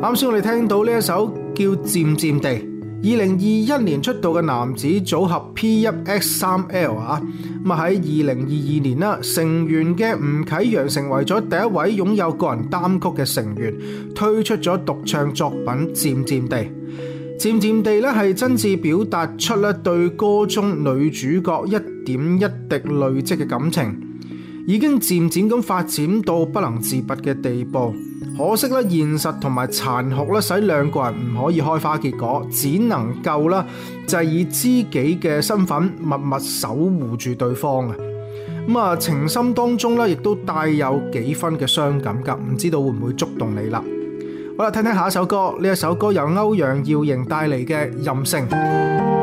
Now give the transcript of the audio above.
啱先我哋聽到呢一首叫《漸漸地》，2021年出道嘅男子組合 P1X3L 啊，咁啊喺2022年啦，成員嘅吳啟陽成為咗第一位擁有個人單曲嘅成員，推出咗獨唱作品《漸漸地》。漸漸地咧係真摯表達出咧對歌中女主角一點一滴累積嘅感情，已經漸漸咁發展到不能自拔嘅地步。可惜咧現實同埋殘酷咧使兩個人唔可以開花結果，只能夠啦就係以知己嘅身份默默守護住對方啊。咁啊情深當中咧亦都帶有幾分嘅傷感㗎，唔知道會唔會觸動你啦？好啦，聽聽下一首歌，呢一首歌由歐陽耀瑩帶嚟嘅《任性》。